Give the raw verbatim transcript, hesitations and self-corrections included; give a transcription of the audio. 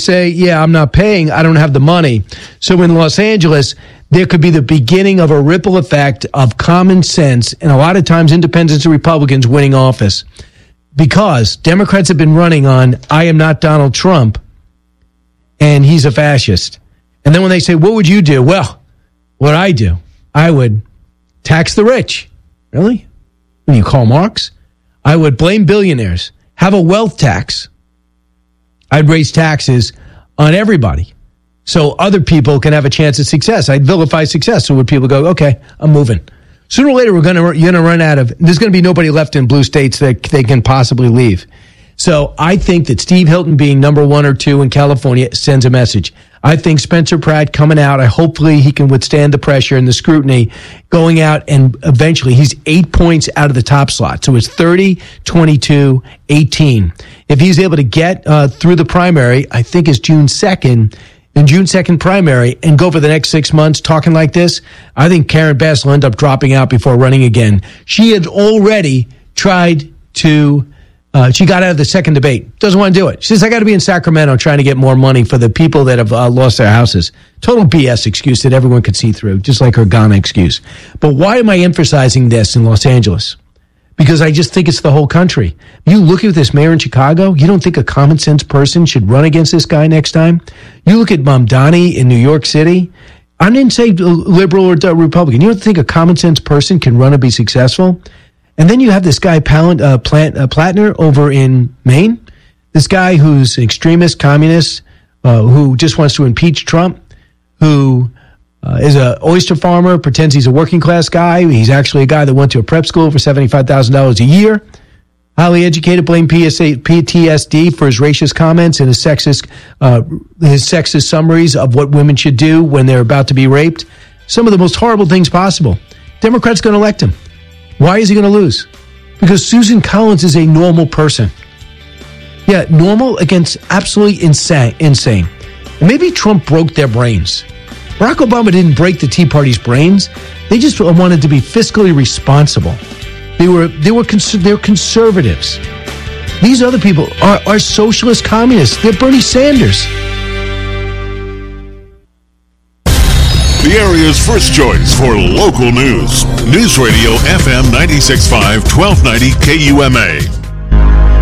say, yeah, I'm not paying. I don't have the money. So in Los Angeles, there could be the beginning of a ripple effect of common sense, and a lot of times independents and Republicans winning office. Because Democrats have been running on, I am not Donald Trump, and he's a fascist. And then when they say, what would you do? Well, what I do, I would tax the rich. Really? When you call Marx? I would blame billionaires, have a wealth tax. I'd raise taxes on everybody so other people can have a chance at success. I'd vilify success so would people go, okay, I'm moving. Sooner or later, we're going to you're going to run out of, there's going to be nobody left in blue states that they can possibly leave. So I think that Steve Hilton being number one or two in California sends a message. I think Spencer Pratt coming out, I hopefully he can withstand the pressure and the scrutiny, going out and eventually he's eight points out of the top slot. So it's thirty, twenty-two, eighteen. If he's able to get uh, through the primary, I think it's June second, in June second primary, and go for the next six months talking like this, I think Karen Bass will end up dropping out before running again. She had already tried to Uh, she got out of the second debate. Doesn't want to do it. She says, I got to be in Sacramento trying to get more money for the people that have uh, lost their houses. Total B S excuse that everyone could see through, just like her Ghana excuse. But why am I emphasizing this in Los Angeles? Because I just think it's the whole country. You look at this mayor in Chicago, you don't think a common sense person should run against this guy next time? You look at Mamdani in New York City. I didn't say liberal or Republican. You don't think a common sense person can run and be successful? And then you have this guy, Plant, uh, Plant, uh, Plattner, over in Maine. This guy who's an extremist, communist, uh, who just wants to impeach Trump, who uh, is an oyster farmer, pretends he's a working class guy. He's actually a guy that went to a prep school for seventy-five thousand dollars a year. Highly educated, blame P T S D for his racist comments and his sexist, uh, his sexist summaries of what women should do when they're about to be raped. Some of the most horrible things possible. Democrats going to elect him. Why is he going to lose? Because Susan Collins is a normal person. Yeah, normal against absolutely insane. insane. And maybe Trump broke their brains. Barack Obama didn't break the Tea Party's brains. They just wanted to be fiscally responsible. They were they were cons- they're conservatives. These other people are, are socialist communists. They're Bernie Sanders. The area's first choice for local news. News Radio F M ninety-six point five, twelve ninety K U M A.